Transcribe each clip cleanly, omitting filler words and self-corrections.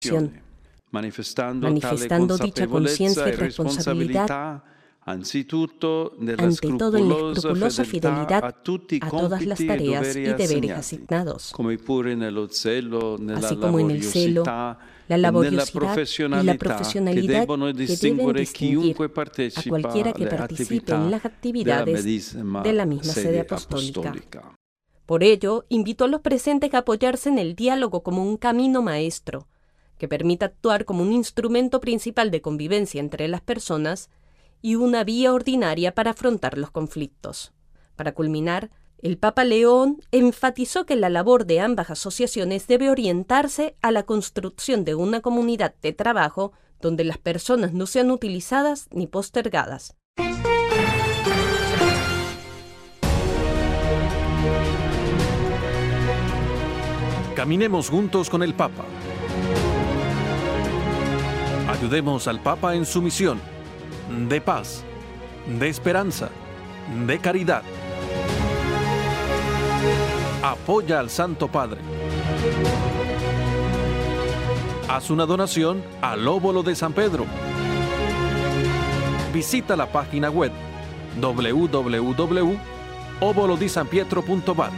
manifestando dicha conciencia y responsabilidad ante todo en la escrupulosa fidelidad a todas las tareas y deberes asignados, así como en el celo, la laboriosidad y la profesionalidad que deben distinguir a cualquiera que participe en las actividades de la misma sede apostólica. Por ello, invito a los presentes a apoyarse en el diálogo como un camino maestro, que permita actuar como un instrumento principal de convivencia entre las personas y una vía ordinaria para afrontar los conflictos. Para culminar, el Papa León enfatizó que la labor de ambas asociaciones debe orientarse a la construcción de una comunidad de trabajo donde las personas no sean utilizadas ni postergadas. Caminemos juntos con el Papa. Ayudemos al Papa en su misión de paz, de esperanza, de caridad. Apoya al Santo Padre. Haz una donación al Óbolo de San Pedro. Visita la página web www.obolodisanpietro.vat.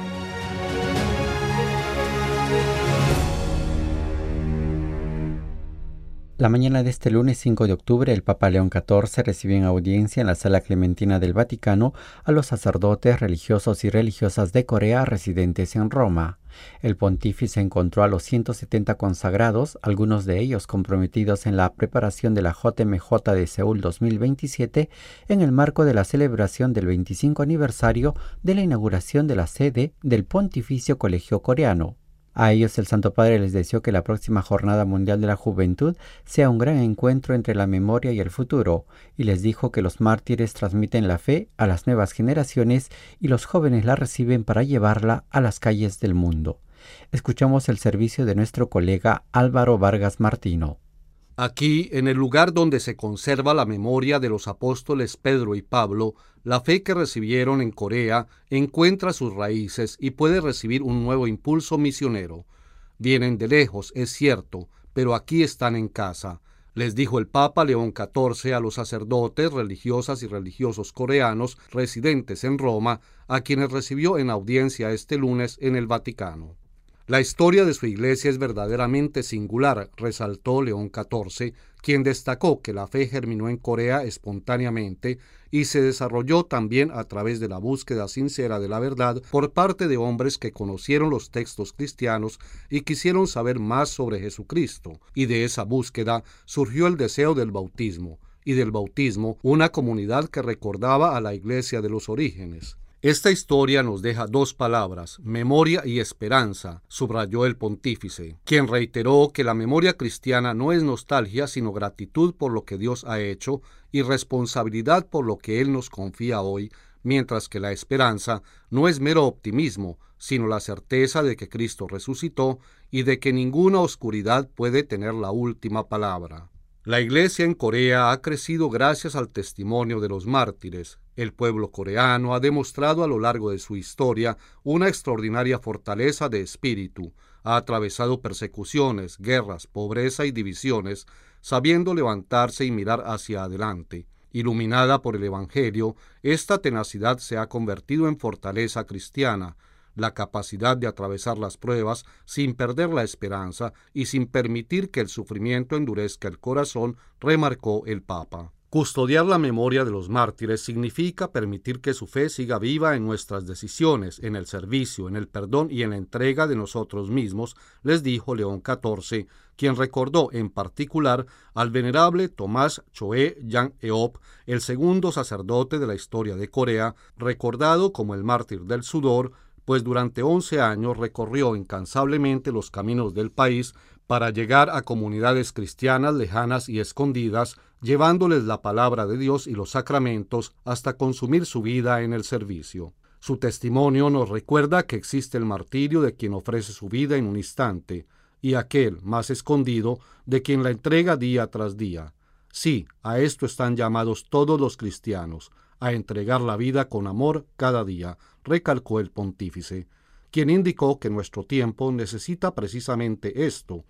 La mañana de este lunes 5 de octubre, el Papa León XIV recibió en audiencia en la Sala Clementina del Vaticano a los sacerdotes, religiosos y religiosas de Corea residentes en Roma. El pontífice encontró a los 170 consagrados, algunos de ellos comprometidos en la preparación de la JMJ de Seúl 2027, en el marco de la celebración del 25 aniversario de la inauguración de la sede del Pontificio Colegio Coreano. A ellos el Santo Padre les deseó que la próxima Jornada Mundial de la Juventud sea un gran encuentro entre la memoria y el futuro, y les dijo que los mártires transmiten la fe a las nuevas generaciones y los jóvenes la reciben para llevarla a las calles del mundo. Escuchamos el servicio de nuestro colega Álvaro Vargas Martino. Aquí, en el lugar donde se conserva la memoria de los apóstoles Pedro y Pablo, la fe que recibieron en Corea encuentra sus raíces y puede recibir un nuevo impulso misionero. Vienen de lejos, es cierto, pero aquí están en casa, les dijo el Papa León XIV a los sacerdotes, religiosas y religiosos coreanos residentes en Roma, a quienes recibió en audiencia este lunes en el Vaticano. La historia de su iglesia es verdaderamente singular, resaltó León XIV, quien destacó que la fe germinó en Corea espontáneamente y se desarrolló también a través de la búsqueda sincera de la verdad por parte de hombres que conocieron los textos cristianos y quisieron saber más sobre Jesucristo, y de esa búsqueda surgió el deseo del bautismo, y del bautismo una comunidad que recordaba a la iglesia de los orígenes. Esta historia nos deja dos palabras, memoria y esperanza, subrayó el pontífice, quien reiteró que la memoria cristiana no es nostalgia, sino gratitud por lo que Dios ha hecho y responsabilidad por lo que Él nos confía hoy, mientras que la esperanza no es mero optimismo, sino la certeza de que Cristo resucitó y de que ninguna oscuridad puede tener la última palabra. La iglesia en Corea ha crecido gracias al testimonio de los mártires. El pueblo coreano ha demostrado a lo largo de su historia una extraordinaria fortaleza de espíritu. Ha atravesado persecuciones, guerras, pobreza y divisiones, sabiendo levantarse y mirar hacia adelante. Iluminada por el Evangelio, esta tenacidad se ha convertido en fortaleza cristiana, la capacidad de atravesar las pruebas sin perder la esperanza y sin permitir que el sufrimiento endurezca el corazón, remarcó el Papa. Custodiar la memoria de los mártires significa permitir que su fe siga viva en nuestras decisiones, en el servicio, en el perdón y en la entrega de nosotros mismos, les dijo León XIV, quien recordó en particular al venerable Tomás Choe Yang-eop, el segundo sacerdote de la historia de Corea, recordado como el mártir del sudor, pues durante 11 años recorrió incansablemente los caminos del país para llegar a comunidades cristianas lejanas y escondidas, llevándoles la palabra de Dios y los sacramentos hasta consumir su vida en el servicio. Su testimonio nos recuerda que existe el martirio de quien ofrece su vida en un instante, y aquel, más escondido, de quien la entrega día tras día. Sí, a esto están llamados todos los cristianos, a entregar la vida con amor cada día, recalcó el pontífice, quien indicó que nuestro tiempo necesita precisamente esto,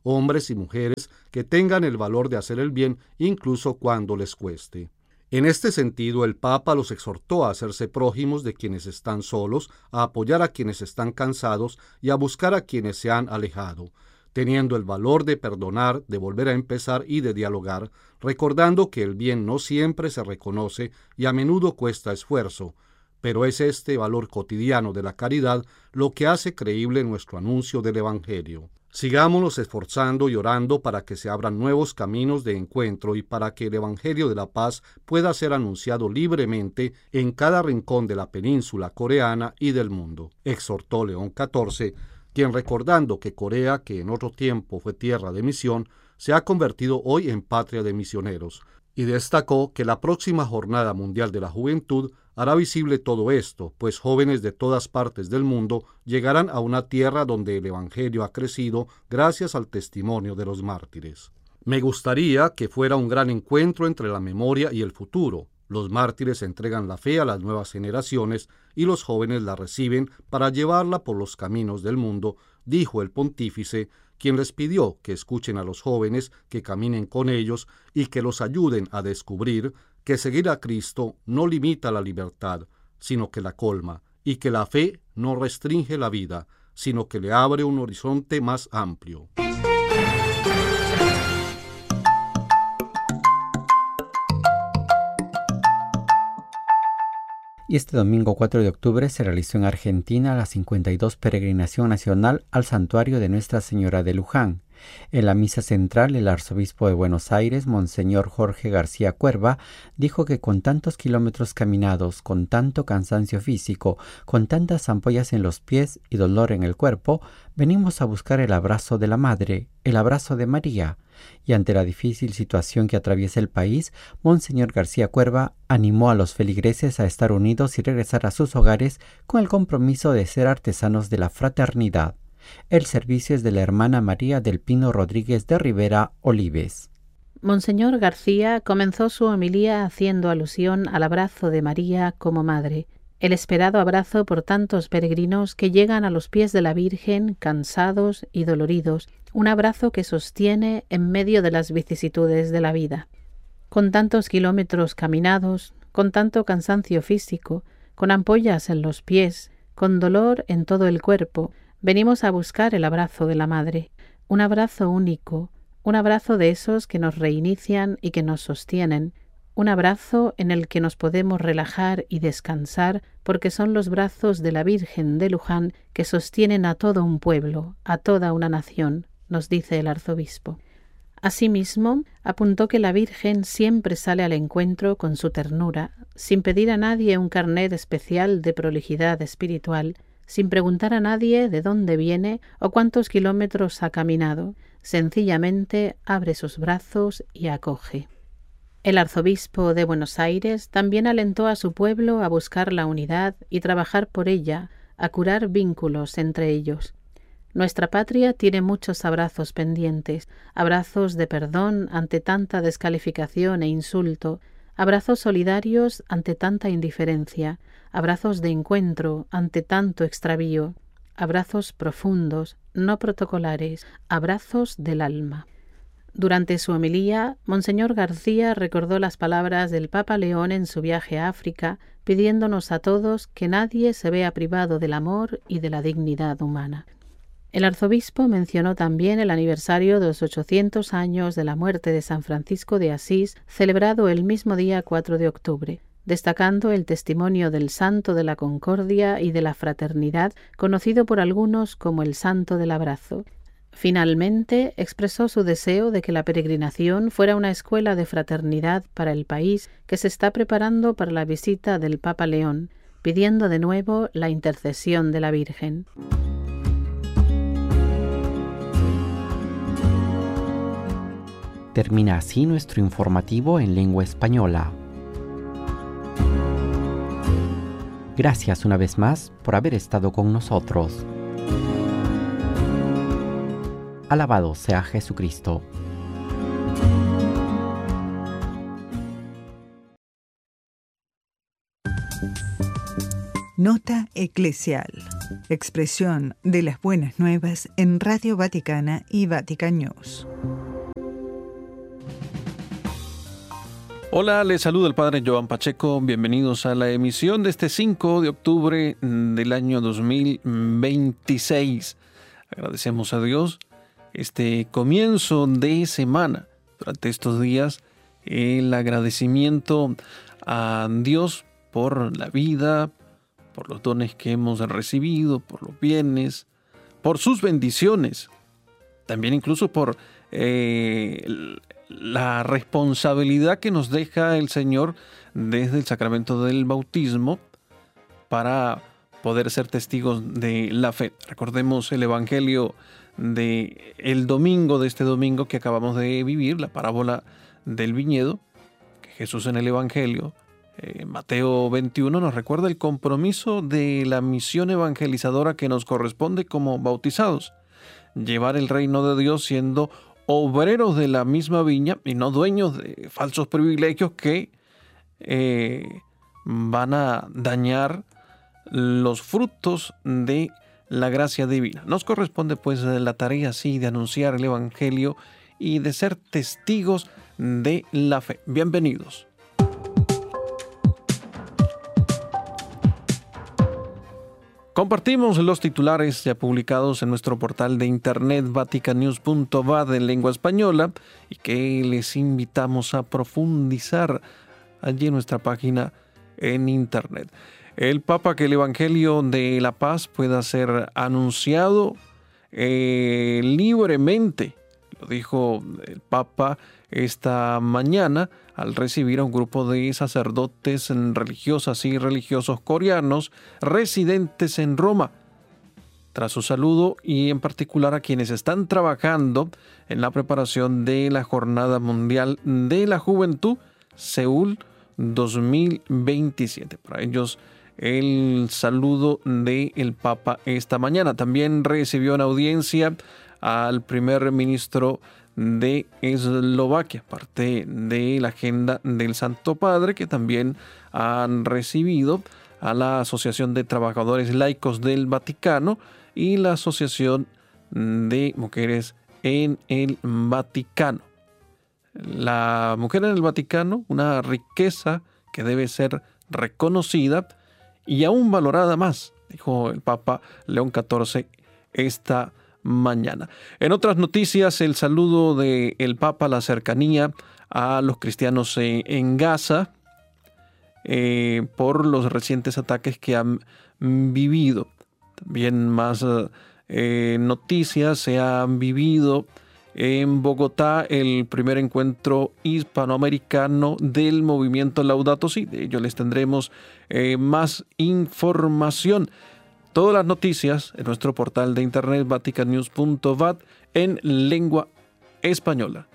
hombres y mujeres que tengan el valor de hacer el bien incluso cuando les cueste. En este sentido, el Papa los exhortó a hacerse prójimos de quienes están solos, a apoyar a quienes están cansados y a buscar a quienes se han alejado, teniendo el valor de perdonar, de volver a empezar y de dialogar, recordando que el bien no siempre se reconoce y a menudo cuesta esfuerzo, pero es este valor cotidiano de la caridad lo que hace creíble nuestro anuncio del Evangelio. Sigámonos esforzando y orando para que se abran nuevos caminos de encuentro y para que el Evangelio de la Paz pueda ser anunciado libremente en cada rincón de la península coreana y del mundo, exhortó León XIV, quien, recordando que Corea, que en otro tiempo fue tierra de misión, se ha convertido hoy en patria de misioneros, y destacó que la próxima Jornada Mundial de la Juventud hará visible todo esto, pues jóvenes de todas partes del mundo llegarán a una tierra donde el Evangelio ha crecido gracias al testimonio de los mártires. Me gustaría que fuera un gran encuentro entre la memoria y el futuro. Los mártires entregan la fe a las nuevas generaciones y los jóvenes la reciben para llevarla por los caminos del mundo, dijo el pontífice, quien les pidió que escuchen a los jóvenes, que caminen con ellos y que los ayuden a descubrir que seguir a Cristo no limita la libertad, sino que la colma, y que la fe no restringe la vida, sino que le abre un horizonte más amplio. Y este domingo 4 de octubre se realizó en Argentina la 52 Peregrinación Nacional al Santuario de Nuestra Señora de Luján. En la misa central, el arzobispo de Buenos Aires, Monseñor Jorge García Cuerva, dijo que con tantos kilómetros caminados, con tanto cansancio físico, con tantas ampollas en los pies y dolor en el cuerpo, venimos a buscar el abrazo de la Madre, el abrazo de María. Y ante la difícil situación que atraviesa el país, Monseñor García Cuerva animó a los feligreses a estar unidos y regresar a sus hogares con el compromiso de ser artesanos de la fraternidad. El servicio es de la hermana María del Pino Rodríguez de Rivera Olives. Monseñor García comenzó su homilía haciendo alusión al abrazo de María como madre, el esperado abrazo por tantos peregrinos que llegan a los pies de la Virgen cansados y doloridos, un abrazo que sostiene en medio de las vicisitudes de la vida. Con tantos kilómetros caminados, con tanto cansancio físico, con ampollas en los pies, con dolor en todo el cuerpo, venimos a buscar el abrazo de la Madre, un abrazo único, un abrazo de esos que nos reinician y que nos sostienen, un abrazo en el que nos podemos relajar y descansar porque son los brazos de la Virgen de Luján que sostienen a todo un pueblo, a toda una nación, nos dice el arzobispo. Asimismo, apuntó que la Virgen siempre sale al encuentro con su ternura, sin pedir a nadie un carnet especial de prolijidad espiritual, sin preguntar a nadie de dónde viene o cuántos kilómetros ha caminado, sencillamente abre sus brazos y acoge. El arzobispo de Buenos Aires también alentó a su pueblo a buscar la unidad y trabajar por ella, a curar vínculos entre ellos. Nuestra patria tiene muchos abrazos pendientes, abrazos de perdón ante tanta descalificación e insulto, abrazos solidarios ante tanta indiferencia, abrazos de encuentro ante tanto extravío, abrazos profundos, no protocolares, abrazos del alma. Durante su homilía, Monseñor García recordó las palabras del Papa León en su viaje a África, pidiéndonos a todos que nadie se vea privado del amor y de la dignidad humana. El arzobispo mencionó también el aniversario de los 800 años de la muerte de San Francisco de Asís, celebrado el mismo día 4 de octubre, destacando el testimonio del Santo de la Concordia y de la Fraternidad, conocido por algunos como el Santo del Abrazo. Finalmente, expresó su deseo de que la peregrinación fuera una escuela de fraternidad para el país que se está preparando para la visita del Papa León, pidiendo de nuevo la intercesión de la Virgen. Termina así nuestro informativo en lengua española. Gracias una vez más por haber estado con nosotros. Alabado sea Jesucristo. Nota eclesial. expresión de las buenas nuevas en Radio Vaticana y Vatican News. Hola, les saluda el Padre Joan Pacheco. Bienvenidos a la emisión de este 5 de octubre del año 2026. Agradecemos a Dios este comienzo de semana. Durante estos días, el agradecimiento a Dios por la vida, por los dones que hemos recibido, por los bienes, por sus bendiciones. También incluso por la responsabilidad que nos deja el Señor desde el sacramento del bautismo para poder ser testigos de la fe. Recordemos el Evangelio de el domingo, de este domingo que acabamos de vivir, la parábola del viñedo, que Jesús en el Evangelio, Mateo 21, nos recuerda el compromiso de la misión evangelizadora que nos corresponde como bautizados. Llevar el reino de Dios siendo obreros de la misma viña y no dueños de falsos privilegios que van a dañar los frutos de la gracia divina. Nos corresponde pues la tarea así de anunciar el Evangelio y de ser testigos de la fe. Bienvenidos. Compartimos los titulares ya publicados en nuestro portal de internet vaticannews.va en lengua española y que les invitamos a profundizar allí en nuestra página en internet. El Papa que el Evangelio de la Paz pueda ser anunciado libremente, lo dijo el Papa esta mañana al recibir a un grupo de sacerdotes, religiosas y religiosos coreanos residentes en Roma. Tras su saludo y en particular a quienes están trabajando en la preparación de la Jornada Mundial de la Juventud, Seúl 2027. Para ellos, el saludo del Papa esta mañana. También recibió en audiencia al primer ministro de Eslovaquia, parte de la agenda del Santo Padre, que también han recibido a la Asociación de Trabajadores Laicos del Vaticano y la Asociación de Mujeres en el Vaticano. La mujer en el Vaticano, una riqueza que debe ser reconocida y aún valorada más, dijo el Papa León XIV esta mañana. En otras noticias, el saludo del Papa, la cercanía a los cristianos en Gaza por los recientes ataques que han vivido. También más noticias se han vivido en Bogotá el primer encuentro hispanoamericano del movimiento Laudato Si. De ello les tendremos más información. Todas las noticias en nuestro portal de internet vaticannews.va en lengua española.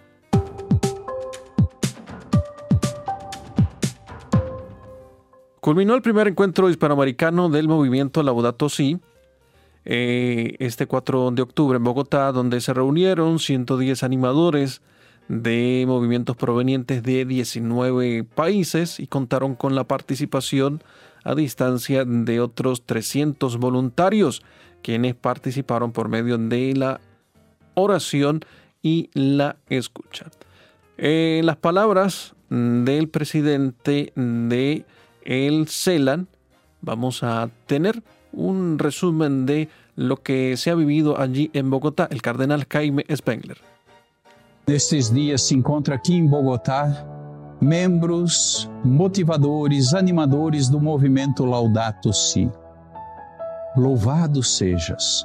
Culminó el primer encuentro hispanoamericano del movimiento Laudato Si este 4 de octubre en Bogotá, donde se reunieron 110 animadores de movimientos provenientes de 19 países y contaron con la participación a distancia de otros 300 voluntarios, quienes participaron por medio de la oración y la escucha. En las palabras del presidente de el CELAN, vamos a tener un resumen de lo que se ha vivido allí en Bogotá, el cardenal Jaime Spengler. Nestes dias se encontra aqui em Bogotá membros, motivadores, animadores do movimento Laudato Si. Louvado sejas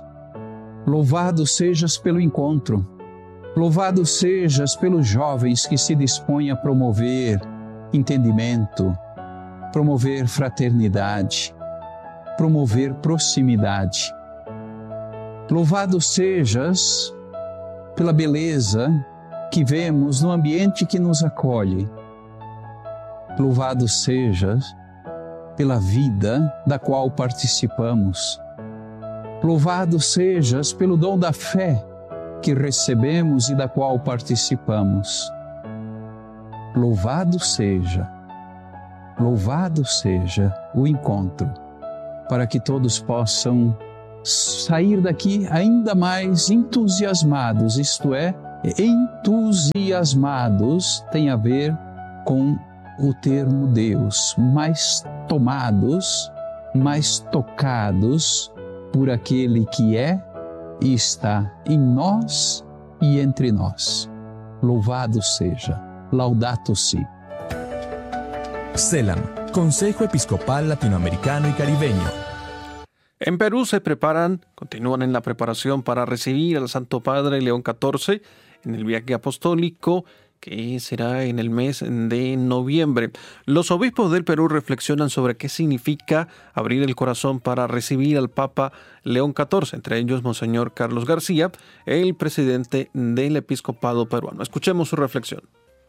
pelo encontro, louvado sejas pelos jovens que se dispõem a promover entendimento, promover fraternidade, promover proximidade. Louvado sejas pela beleza que vemos no ambiente que nos acolhe. Louvado sejas pela vida da qual participamos. Louvado sejas pelo dom da fé que recebemos e da qual participamos. Louvado seja o encontro, para que todos possam sair daqui ainda mais entusiasmados, isto é, entusiasmados tem a ver com o termo Deus, mais tomados, mais tocados por aquele que é e está em nós e entre nós. Louvado seja, laudato si. CELAM, Consejo Episcopal Latinoamericano y Caribeño. En Perú continúan en la preparación para recibir al Santo Padre León XIV en el viaje apostólico que será en el mes de noviembre. Los obispos del Perú reflexionan sobre qué significa abrir el corazón para recibir al Papa León XIV, entre ellos Monseñor Carlos García, el presidente del episcopado peruano. Escuchemos su reflexión.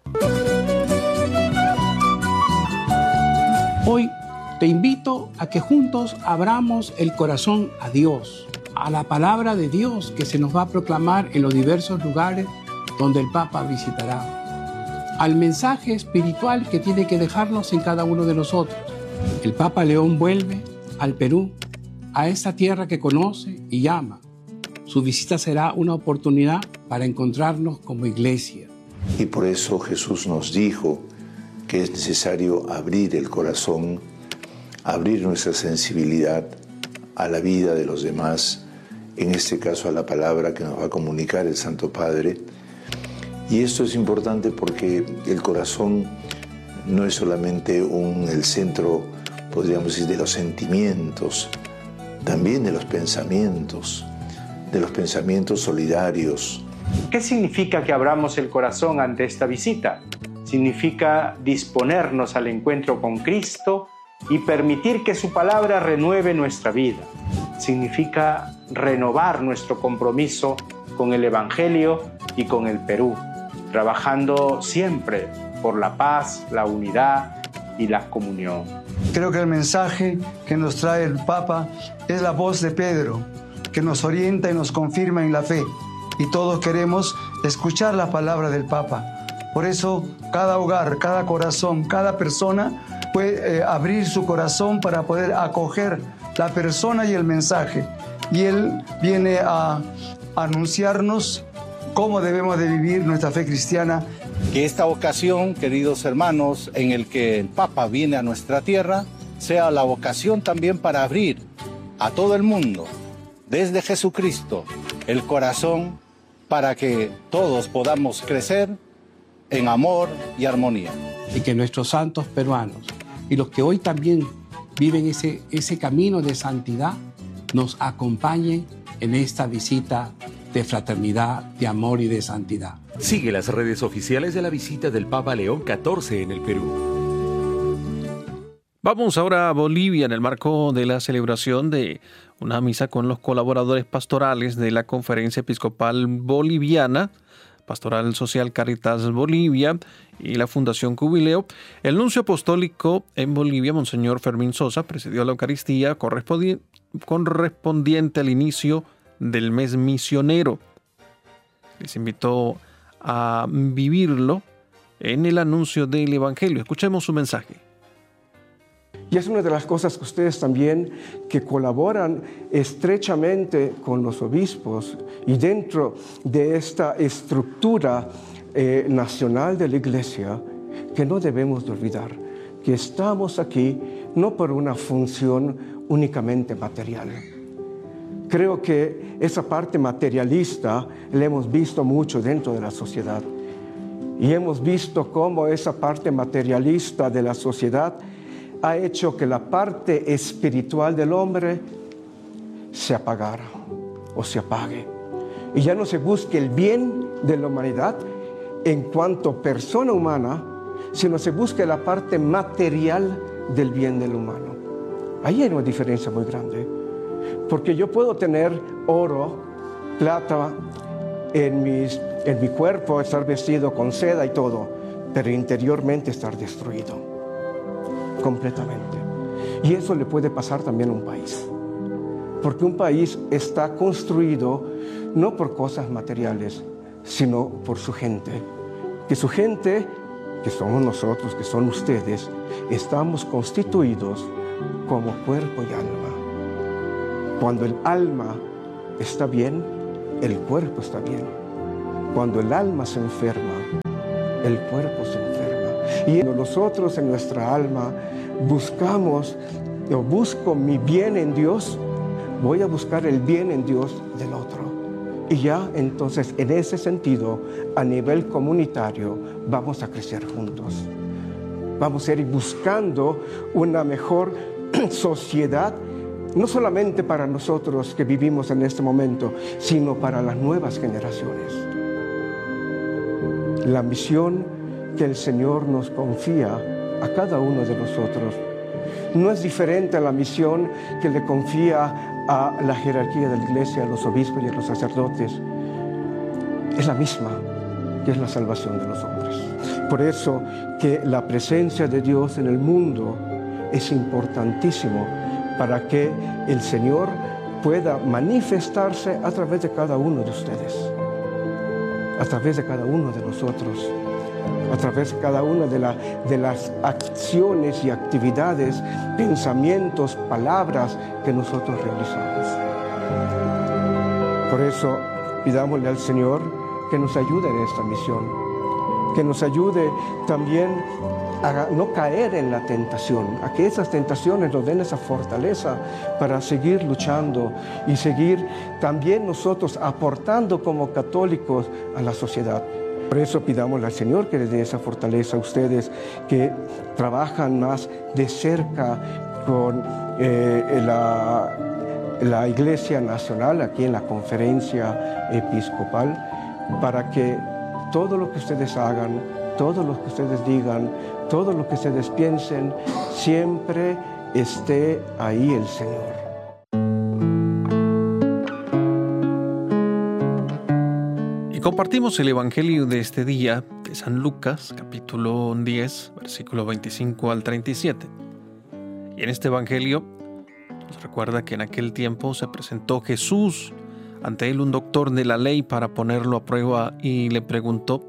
Hoy te invito a que juntos abramos el corazón a Dios, a la palabra de Dios que se nos va a proclamar en los diversos lugares donde el Papa visitará, al mensaje espiritual que tiene que dejarnos en cada uno de nosotros. El Papa León vuelve al Perú, a esta tierra que conoce y ama. Su visita será una oportunidad para encontrarnos como iglesia. Y por eso Jesús nos dijo que es necesario abrir el corazón, abrir nuestra sensibilidad a la vida de los demás, en este caso a la palabra que nos va a comunicar el Santo Padre. Y esto es importante porque el corazón no es solamente el centro, podríamos decir, de los sentimientos, también de los pensamientos solidarios. ¿Qué significa que abramos el corazón ante esta visita? Significa disponernos al encuentro con Cristo y permitir que su palabra renueve nuestra vida. Significa renovar nuestro compromiso con el Evangelio y con el Perú, trabajando siempre por la paz, la unidad y la comunión. Creo que el mensaje que nos trae el Papa es la voz de Pedro, que nos orienta y nos confirma en la fe. Y todos queremos escuchar la palabra del Papa. Por eso, cada hogar, cada corazón, cada persona puede abrir su corazón para poder acoger la persona y el mensaje. Y Él viene a anunciarnos cómo debemos de vivir nuestra fe cristiana. Que esta ocasión, queridos hermanos, en el que el Papa viene a nuestra tierra, sea la ocasión también para abrir a todo el mundo, desde Jesucristo, el corazón, para que todos podamos crecer en amor y armonía. Y que nuestros santos peruanos y los que hoy también viven ese camino de santidad nos acompañen en esta visita de fraternidad, de amor y de santidad. Sigue las redes oficiales de la visita del Papa León XIV en el Perú. Vamos ahora a Bolivia en el marco de la celebración de una misa con los colaboradores pastorales de la Conferencia Episcopal Boliviana, Pastoral Social Caritas Bolivia y la Fundación Cubileo. El nuncio apostólico en Bolivia, Monseñor Fermín Sosa, presidió la Eucaristía correspondiente al inicio del mes misionero. Les invitó a vivirlo en el anuncio del Evangelio. Escuchemos su mensaje. Y es una de las cosas que ustedes también, que colaboran estrechamente con los obispos y dentro de esta estructura nacional de la Iglesia, que no debemos de olvidar, que estamos aquí no por una función únicamente material. Creo que esa parte materialista la hemos visto mucho dentro de la sociedad. Y hemos visto cómo esa parte materialista de la sociedad ha hecho que la parte espiritual del hombre se apagara o se apague. Y ya no se busque el bien de la humanidad en cuanto persona humana, sino se busque la parte material del bien del humano. Ahí hay una diferencia muy grande. Porque yo puedo tener oro, plata en mi cuerpo, estar vestido con seda y todo, pero interiormente estar destruido completamente. Y eso le puede pasar también a un país. Porque un país está construido no por cosas materiales, sino por su gente. Que su gente, que somos nosotros, que son ustedes, estamos constituidos como cuerpo y alma. Cuando el alma está bien, el cuerpo está bien. Cuando el alma se enferma, el cuerpo se enferma. Y nosotros en nuestra alma busco mi bien en Dios, voy a buscar el bien en Dios del otro. Y ya entonces, en ese sentido, a nivel comunitario, vamos a crecer juntos. Vamos a ir buscando una mejor sociedad, no solamente para nosotros que vivimos en este momento, sino para las nuevas generaciones. La misión que el Señor nos confía a cada uno de nosotros no es diferente a la misión que le confía a la jerarquía de la iglesia, a los obispos y a los sacerdotes. Es la misma, que es la salvación de los hombres. Por eso que la presencia de Dios en el mundo es importantísimo para que el Señor pueda manifestarse a través de cada uno de ustedes, a través de cada uno de nosotros, a través de cada una de las acciones y actividades, pensamientos, palabras que nosotros realizamos. Por eso, pidámosle al Señor que nos ayude en esta misión, que nos ayude también a no caer en la tentación, a que esas tentaciones nos den esa fortaleza para seguir luchando y seguir también nosotros aportando como católicos a la sociedad. Por eso pidámosle al Señor que les dé esa fortaleza a ustedes que trabajan más de cerca con la Iglesia Nacional, aquí en la Conferencia Episcopal, para que todo lo que ustedes hagan, todo lo que ustedes digan, todo lo que ustedes piensen, siempre esté ahí el Señor. Compartimos el Evangelio de este día de San Lucas, capítulo 10, versículo 25 al 37. Y en este Evangelio nos recuerda que en aquel tiempo se presentó Jesús ante él un doctor de la ley para ponerlo a prueba y le preguntó: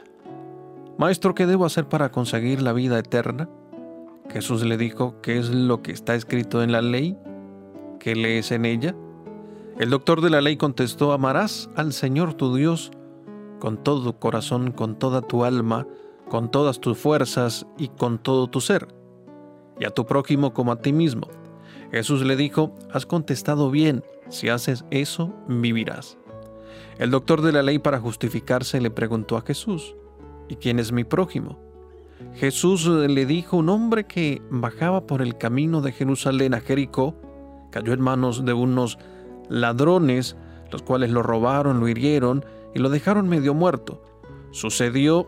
Maestro, ¿qué debo hacer para conseguir la vida eterna? Jesús le dijo: ¿qué es lo que está escrito en la ley? ¿Qué lees en ella? El doctor de la ley contestó: amarás al Señor tu Dios con todo tu corazón, con toda tu alma, con todas tus fuerzas y con todo tu ser, y a tu prójimo como a ti mismo. Jesús le dijo: has contestado bien, si haces eso, vivirás. El doctor de la ley, para justificarse, le preguntó a Jesús: ¿y quién es mi prójimo? Jesús le dijo: un hombre que bajaba por el camino de Jerusalén a Jericó cayó en manos de unos ladrones, los cuales lo robaron, lo hirieron y lo dejaron medio muerto. Sucedió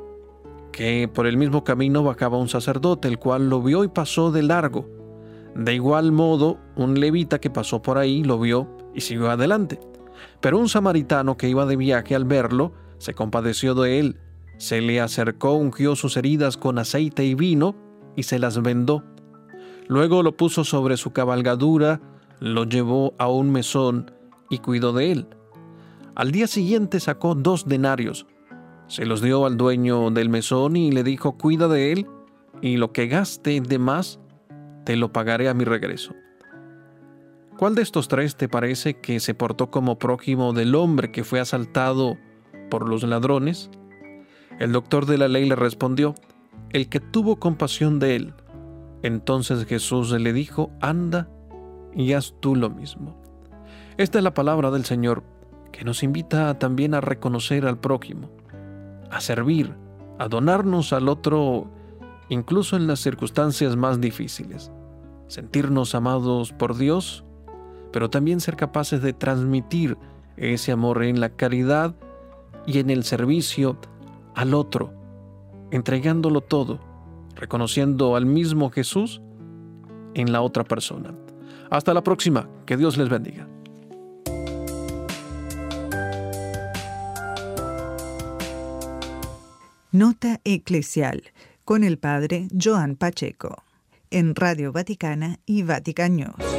que por el mismo camino bajaba un sacerdote, el cual lo vio y pasó de largo. De igual modo, un levita que pasó por ahí lo vio y siguió adelante. Pero un samaritano que iba de viaje, al verlo, se compadeció de él. Se le acercó, ungió sus heridas con aceite y vino y se las vendó. Luego lo puso sobre su cabalgadura, lo llevó a un mesón y cuidó de él. Al día siguiente sacó 2 denarios, se los dio al dueño del mesón y le dijo: cuida de él, y lo que gaste de más te lo pagaré a mi regreso. ¿Cuál de estos 3 te parece que se portó como prójimo del hombre que fue asaltado por los ladrones? El doctor de la ley le respondió: el que tuvo compasión de él. Entonces Jesús le dijo: anda y haz tú lo mismo. Esta es la palabra del Señor, que nos invita también a reconocer al prójimo, a servir, a donarnos al otro, incluso en las circunstancias más difíciles. Sentirnos amados por Dios, pero también ser capaces de transmitir ese amor en la caridad y en el servicio al otro, entregándolo todo, reconociendo al mismo Jesús en la otra persona. Hasta la próxima, que Dios les bendiga. Nota Eclesial con el Padre Joan Pacheco en Radio Vaticana y Vatican News.